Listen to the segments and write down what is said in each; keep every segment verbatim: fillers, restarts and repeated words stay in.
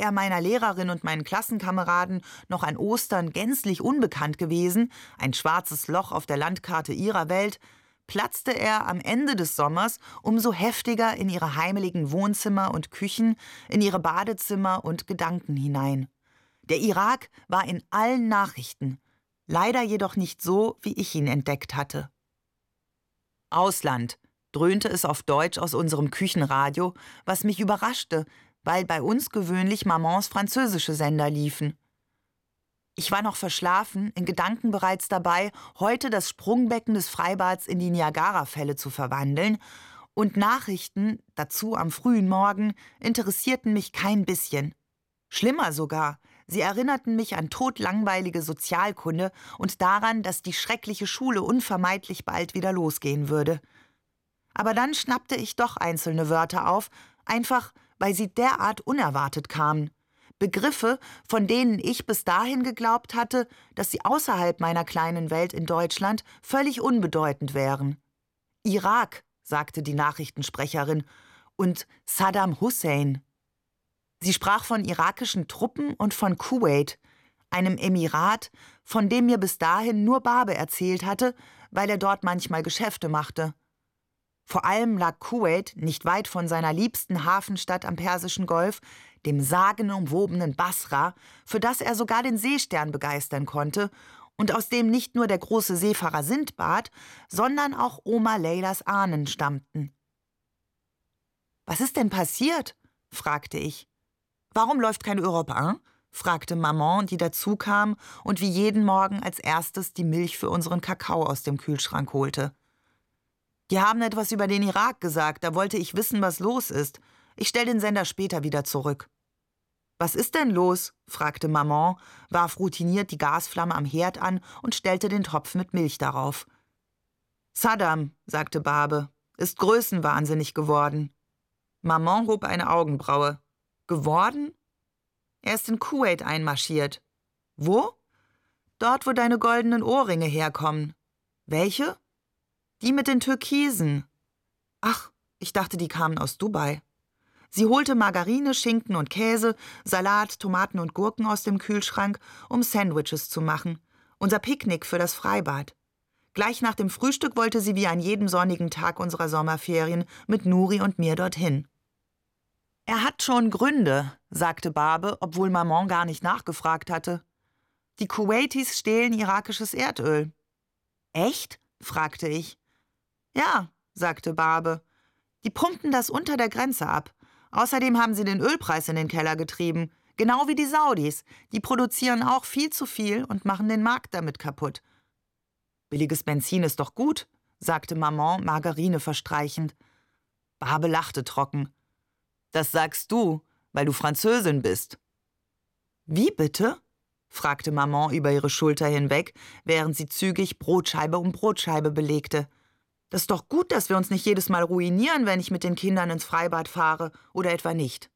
er meiner Lehrerin und meinen Klassenkameraden noch an Ostern gänzlich unbekannt gewesen, ein schwarzes Loch auf der Landkarte ihrer Welt, platzte er am Ende des Sommers umso heftiger in ihre heimeligen Wohnzimmer und Küchen, in ihre Badezimmer und Gedanken hinein. Der Irak war in allen Nachrichten, leider jedoch nicht so, wie ich ihn entdeckt hatte. Ausland, dröhnte es auf Deutsch aus unserem Küchenradio, was mich überraschte, weil bei uns gewöhnlich Mamans französische Sender liefen. Ich war noch verschlafen, in Gedanken bereits dabei, heute das Sprungbecken des Freibads in die Niagarafälle zu verwandeln, und Nachrichten, dazu am frühen Morgen, interessierten mich kein bisschen. Schlimmer sogar, sie erinnerten mich an todlangweilige Sozialkunde und daran, dass die schreckliche Schule unvermeidlich bald wieder losgehen würde. Aber dann schnappte ich doch einzelne Wörter auf, einfach weil sie derart unerwartet kamen. Begriffe, von denen ich bis dahin geglaubt hatte, dass sie außerhalb meiner kleinen Welt in Deutschland völlig unbedeutend wären. Irak, sagte die Nachrichtensprecherin, und Saddam Hussein. Sie sprach von irakischen Truppen und von Kuwait, einem Emirat, von dem mir bis dahin nur Barbe erzählt hatte, weil er dort manchmal Geschäfte machte. Vor allem lag Kuwait nicht weit von seiner liebsten Hafenstadt am Persischen Golf, dem sagenumwobenen Basra, für das er sogar den Seestern begeistern konnte und aus dem nicht nur der große Seefahrer Sindbad, sondern auch Oma Leylas Ahnen stammten. »Was ist denn passiert?« fragte ich. »Warum läuft kein Europe un?« fragte Maman, die dazu kam und wie jeden Morgen als erstes die Milch für unseren Kakao aus dem Kühlschrank holte. »Die haben etwas über den Irak gesagt, da wollte ich wissen, was los ist. Ich stelle den Sender später wieder zurück.« »Was ist denn los?« fragte Maman, warf routiniert die Gasflamme am Herd an und stellte den Topf mit Milch darauf. »Saddam«, sagte Barbe, »ist größenwahnsinnig geworden.« Maman hob eine Augenbraue. »Geworden?« »Er ist in Kuwait einmarschiert.« »Wo?« »Dort, wo deine goldenen Ohrringe herkommen.« »Welche?« »Die mit den Türkisen.« »Ach, ich dachte, die kamen aus Dubai.« Sie holte Margarine, Schinken und Käse, Salat, Tomaten und Gurken aus dem Kühlschrank, um Sandwiches zu machen. Unser Picknick für das Freibad. Gleich nach dem Frühstück wollte sie wie an jedem sonnigen Tag unserer Sommerferien mit Nuri und mir dorthin. »Er hat schon Gründe«, sagte Barbe, obwohl Maman gar nicht nachgefragt hatte. »Die Kuwaitis stehlen irakisches Erdöl.« »Echt?« fragte ich. »Ja«, sagte Barbe. »Die pumpen das unter der Grenze ab. Außerdem haben sie den Ölpreis in den Keller getrieben. Genau wie die Saudis. Die produzieren auch viel zu viel und machen den Markt damit kaputt.« »Billiges Benzin ist doch gut«, sagte Maman, Margarine verstreichend. Barbe lachte trocken. »Das sagst du, weil du Französin bist.« »Wie bitte?« fragte Maman über ihre Schulter hinweg, während sie zügig Brotscheibe um Brotscheibe belegte. »Das ist doch gut, dass wir uns nicht jedes Mal ruinieren, wenn ich mit den Kindern ins Freibad fahre, oder etwa nicht?«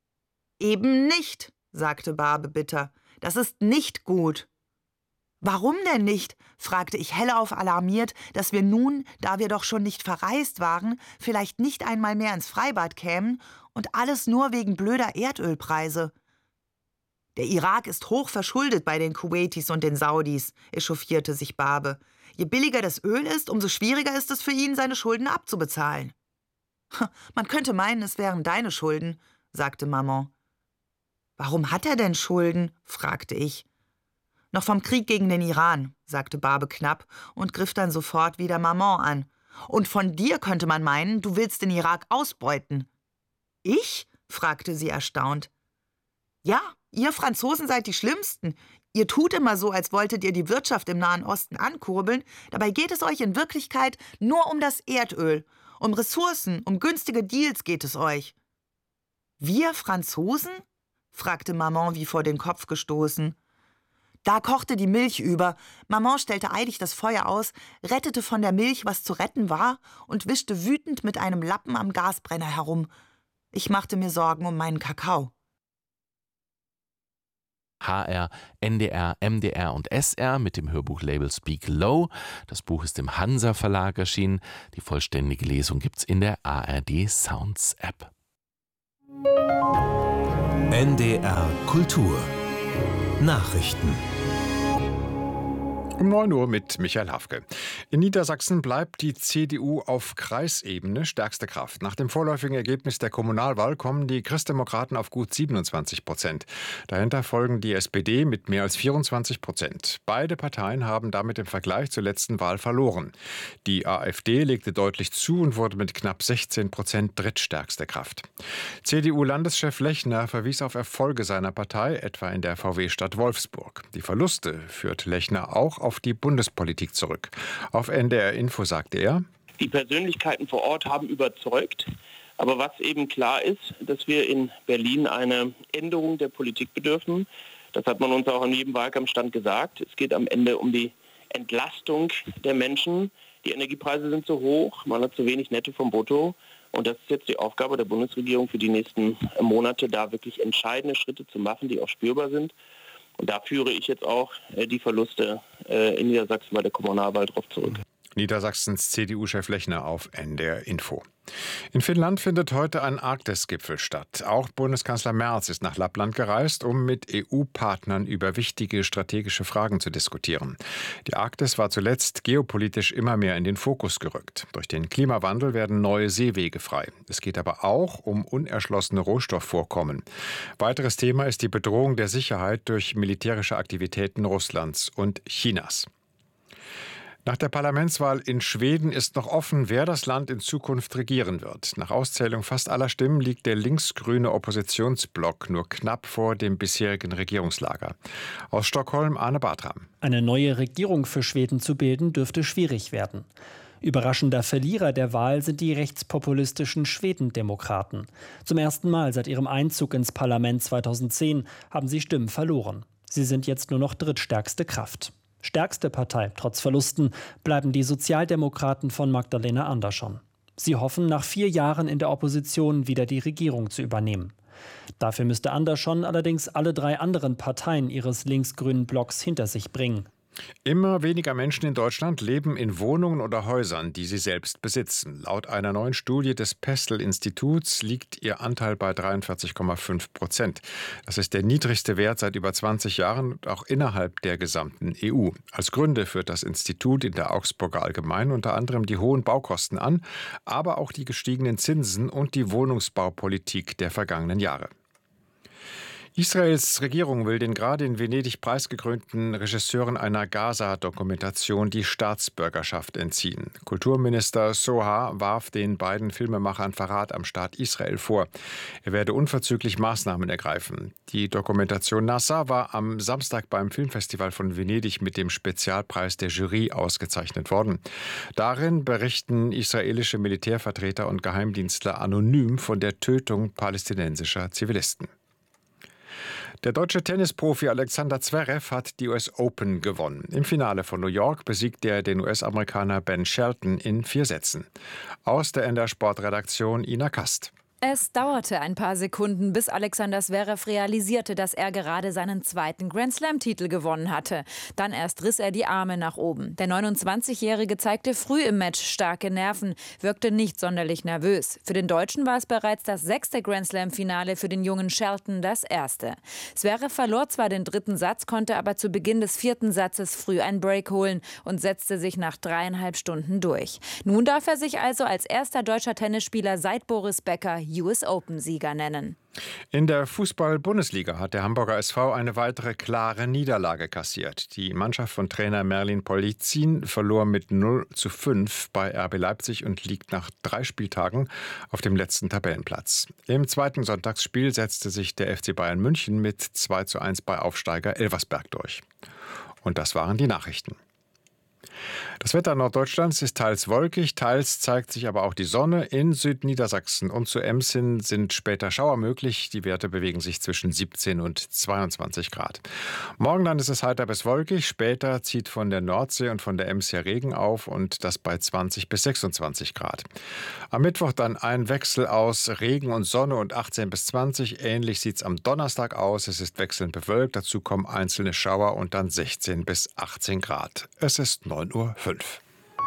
»Eben nicht«, sagte Barbe bitter. »Das ist nicht gut.« »Warum denn nicht?« fragte ich hellauf alarmiert, dass wir nun, da wir doch schon nicht verreist waren, vielleicht nicht einmal mehr ins Freibad kämen und alles nur wegen blöder Erdölpreise. »Der Irak ist hoch verschuldet bei den Kuwaitis und den Saudis«, echauffierte sich Barbe. »Je billiger das Öl ist, umso schwieriger ist es für ihn, seine Schulden abzubezahlen.« »Man könnte meinen, es wären deine Schulden«, sagte Maman. »Warum hat er denn Schulden?« fragte ich. »Noch vom Krieg gegen den Iran«, sagte Barbe knapp und griff dann sofort wieder Maman an. »Und von dir könnte man meinen, du willst den Irak ausbeuten.« »Ich?« fragte sie erstaunt. »Ja, ihr Franzosen seid die Schlimmsten. Ihr tut immer so, als wolltet ihr die Wirtschaft im Nahen Osten ankurbeln. Dabei geht es euch in Wirklichkeit nur um das Erdöl. Um Ressourcen, um günstige Deals geht es euch.« »Wir Franzosen?« fragte Maman wie vor den Kopf gestoßen. Da kochte die Milch über. Maman stellte eilig das Feuer aus, rettete von der Milch, was zu retten war, und wischte wütend mit einem Lappen am Gasbrenner herum. Ich machte mir Sorgen um meinen Kakao. H R, N D R, M D R und S R mit dem Hörbuchlabel Speak Low. Das Buch ist im Hansa Verlag erschienen. Die vollständige Lesung gibt's in der A R D Sounds App. N D R Kultur Nachrichten. Um neun Uhr mit Michael Hafke. In Niedersachsen bleibt die C D U auf Kreisebene stärkste Kraft. Nach dem vorläufigen Ergebnis der Kommunalwahl kommen die Christdemokraten auf gut siebenundzwanzig Prozent. Dahinter folgen die S P D mit mehr als vierundzwanzig Prozent. Beide Parteien haben damit im Vergleich zur letzten Wahl verloren. Die AfD legte deutlich zu und wurde mit knapp sechzehn Prozent drittstärkste Kraft. C D U-Landeschef Lechner verwies auf Erfolge seiner Partei, etwa in der V W-Stadt Wolfsburg. Die Verluste führt Lechner auch auf die Bundespolitik zurück. Auf N D R Info sagte er: Die Persönlichkeiten vor Ort haben überzeugt. Aber was eben klar ist, dass wir in Berlin eine Änderung der Politik bedürfen. Das hat man uns auch an jedem Wahlkampfstand gesagt. Es geht am Ende um die Entlastung der Menschen. Die Energiepreise sind zu hoch, man hat zu wenig Netto vom Brutto. Und das ist jetzt die Aufgabe der Bundesregierung für die nächsten Monate, da wirklich entscheidende Schritte zu machen, die auch spürbar sind. Und da führe ich jetzt auch äh, die Verluste äh, in Niedersachsen bei der Kommunalwahl drauf zurück. Niedersachsens C D U-Chef Lechner auf N D R Info. In Finnland findet heute ein Arktis-Gipfel statt. Auch Bundeskanzler Merz ist nach Lappland gereist, um mit E U-Partnern über wichtige strategische Fragen zu diskutieren. Die Arktis war zuletzt geopolitisch immer mehr in den Fokus gerückt. Durch den Klimawandel werden neue Seewege frei. Es geht aber auch um unerschlossene Rohstoffvorkommen. Weiteres Thema ist die Bedrohung der Sicherheit durch militärische Aktivitäten Russlands und Chinas. Nach der Parlamentswahl in Schweden ist noch offen, wer das Land in Zukunft regieren wird. Nach Auszählung fast aller Stimmen liegt der linksgrüne Oppositionsblock nur knapp vor dem bisherigen Regierungslager. Aus Stockholm Arne Bartram. Eine neue Regierung für Schweden zu bilden, dürfte schwierig werden. Überraschender Verlierer der Wahl sind die rechtspopulistischen Schwedendemokraten. Zum ersten Mal seit ihrem Einzug ins Parlament zweitausendzehn haben sie Stimmen verloren. Sie sind jetzt nur noch drittstärkste Kraft. Stärkste Partei, trotz Verlusten, bleiben die Sozialdemokraten von Magdalena Andersson. Sie hoffen, nach vier Jahren in der Opposition wieder die Regierung zu übernehmen. Dafür müsste Andersson allerdings alle drei anderen Parteien ihres linksgrünen Blocks hinter sich bringen. Immer weniger Menschen in Deutschland leben in Wohnungen oder Häusern, die sie selbst besitzen. Laut einer neuen Studie des Pestel-Instituts liegt ihr Anteil bei dreiundvierzig Komma fünf Prozent. Das ist der niedrigste Wert seit über zwanzig Jahren und auch innerhalb der gesamten E U. Als Gründe führt das Institut in der Augsburger Allgemeinen unter anderem die hohen Baukosten an, aber auch die gestiegenen Zinsen und die Wohnungsbaupolitik der vergangenen Jahre. Israels Regierung will den gerade in Venedig preisgekrönten Regisseuren einer Gaza-Dokumentation die Staatsbürgerschaft entziehen. Kulturminister Sohar warf den beiden Filmemachern Verrat am Staat Israel vor. Er werde unverzüglich Maßnahmen ergreifen. Die Dokumentation Nasa war am Samstag beim Filmfestival von Venedig mit dem Spezialpreis der Jury ausgezeichnet worden. Darin berichten israelische Militärvertreter und Geheimdienstler anonym von der Tötung palästinensischer Zivilisten. Der deutsche Tennisprofi Alexander Zverev hat die U S Open gewonnen. Im Finale von New York besiegte er den U S-Amerikaner Ben Shelton in vier Sätzen. Aus der N D R Sportredaktion Ina Kast. Es dauerte ein paar Sekunden, bis Alexander Zverev realisierte, dass er gerade seinen zweiten Grand-Slam-Titel gewonnen hatte. Dann erst riss er die Arme nach oben. Der neunundzwanzigjährige zeigte früh im Match starke Nerven, wirkte nicht sonderlich nervös. Für den Deutschen war es bereits das sechste Grand-Slam-Finale, für den jungen Shelton das erste. Zverev verlor zwar den dritten Satz, konnte aber zu Beginn des vierten Satzes früh einen Break holen und setzte sich nach dreieinhalb Stunden durch. Nun darf er sich also als erster deutscher Tennisspieler seit Boris Becker U S Open-Sieger nennen. In der Fußball-Bundesliga hat der Hamburger S V eine weitere klare Niederlage kassiert. Die Mannschaft von Trainer Merlin Polizin verlor mit null zu fünf bei R B Leipzig und liegt nach drei Spieltagen auf dem letzten Tabellenplatz. Im zweiten Sonntagsspiel setzte sich der F C Bayern München mit zwei zu eins bei Aufsteiger Elversberg durch. Und das waren die Nachrichten. Das Wetter Norddeutschlands ist teils wolkig, teils zeigt sich aber auch die Sonne. In Südniedersachsen und zu Ems hin sind später Schauer möglich. Die Werte bewegen sich zwischen siebzehn und zweiundzwanzig Grad. Morgen dann ist es heiter bis wolkig. Später zieht von der Nordsee und von der Ems her Regen auf und das bei zwanzig bis sechsundzwanzig Grad. Am Mittwoch dann ein Wechsel aus Regen und Sonne und achtzehn bis zwanzig. Ähnlich sieht es am Donnerstag aus. Es ist wechselnd bewölkt. Dazu kommen einzelne Schauer und dann sechzehn bis achtzehn Grad. Es ist neun Uhr fünf.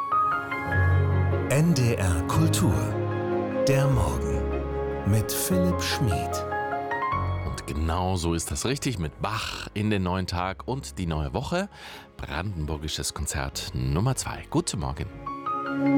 N D R Kultur. Der Morgen mit Philipp Schmid. Genau so ist das richtig, mit Bach in den neuen Tag und die neue Woche. Brandenburgisches Konzert Nummer zwei. Guten Morgen.